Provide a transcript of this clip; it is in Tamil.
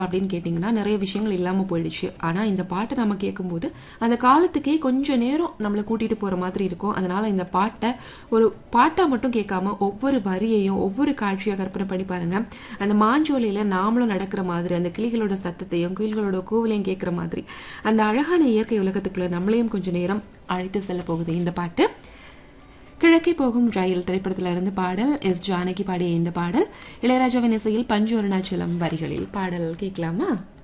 அப்படின்னு கேட்டிங்கன்னா நிறைய விஷயங்கள் இல்லாமல் போயிடுச்சு. ஆனால் இந்த பாட்டை நம்ம கேட்கும்போது அந்த காலத்துக்கே கொஞ்சம் நேரம் நம்மளை கூட்டிகிட்டு போகிற மாதிரி இருக்கும். அதனால் இந்த பாட்டை ஒரு பாட்டாக மட்டும் கேட்காம ஒவ்வொரு வரியையும் ஒவ்வொரு காட்சியாக கற்பனை பண்ணி பாருங்கள். அந்த மாஞ்சோலையில் நாமளும் நடக்கிற மாதிரி, அந்த கிளிகளோட சத்தத்தையும் குயில்களோட கூவலையும் கேட்குற மாதிரி அந்த அழகான இயற்கை உலகத்துக்குள்ளே நம்மளையும் கொஞ்சம் நேரம் அழைத்து செல்ல போகுது இந்த பாட்டு. கிழக்கே போகும் ரயில் திரைப்படத்தில் இருந்து பாடல். எஸ் ஜானகி பாடிய இந்த பாடல் இளையராஜாவின் இசையில் பஞ்சு அருணாச்சலம் வரிகளில். பாடல் கேட்கலாமா?